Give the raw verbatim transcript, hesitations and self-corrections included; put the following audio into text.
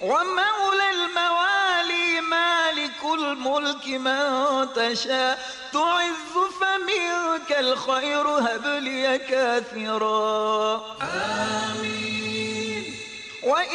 ومولى الموالي مالك الملك من تشاء تعز فمنك الخير هب لي كاثرا آمين.